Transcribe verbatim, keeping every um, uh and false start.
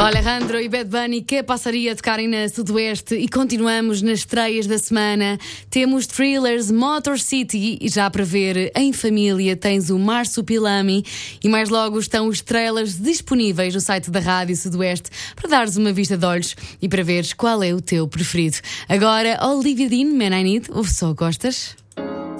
Alejandro e Bad Bunny, que passaria a tocarem na Sudoeste, e continuamos nas estreias da semana. Temos Thrillers, Motor City, e já para ver em família tens o Marsupilami, e mais logo estão os trailers disponíveis no site da Rádio Sudoeste para dares uma vista de olhos e para veres qual é o teu preferido. Agora, Olivia Dean, Man I Need, ou só gostas?